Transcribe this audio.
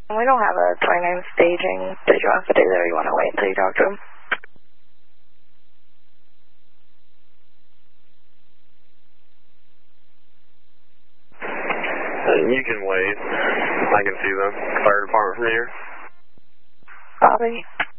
We don't have a 29 staging. Did you want to stay there or you want to wait until you talk to him? You can wait. I can see the fire department from here. Copy.